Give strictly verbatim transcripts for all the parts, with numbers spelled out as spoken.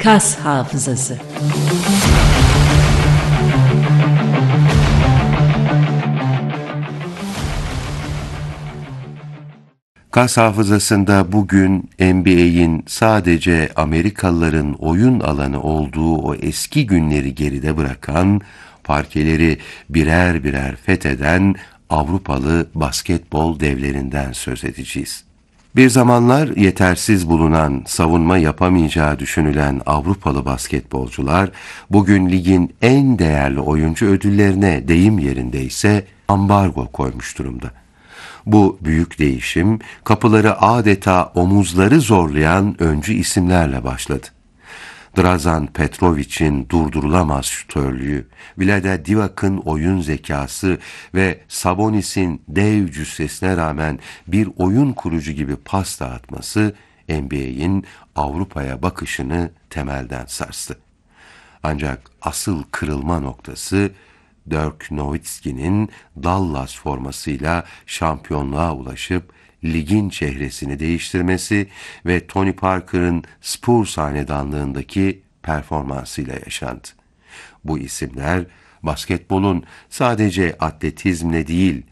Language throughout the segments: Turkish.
Kas hafızası. Kas hafızasında bugün N B A'in sadece Amerikalıların oyun alanı olduğu o eski günleri geride bırakan, parkeleri birer birer fetheden Avrupalı basketbol devlerinden söz edeceğiz. Bir zamanlar yetersiz bulunan, savunma yapamayacağı düşünülen Avrupalı basketbolcular, bugün ligin en değerli oyuncu ödüllerine, deyim yerindeyse, ambargo koymuş durumda. Bu büyük değişim, kapıları adeta omuzları zorlayan öncü isimlerle başladı. Dražan Petrovic'in durdurulamaz şutörlüğü, Vlade Divac'ın oyun zekası ve Sabonis'in dev cüssesine rağmen bir oyun kurucu gibi pas dağıtması, N B A'in Avrupa'ya bakışını temelden sarstı. Ancak asıl kırılma noktası, Dirk Nowitzki'nin Dallas formasıyla şampiyonluğa ulaşıp ligin çehresini değiştirmesi ve Tony Parker'ın Spurs hanedanlığındaki performansıyla yaşandı. Bu isimler basketbolun sadece atletizmle değil,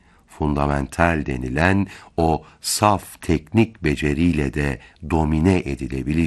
fundamental denilen o saf teknik beceriyle de domine edilebileceği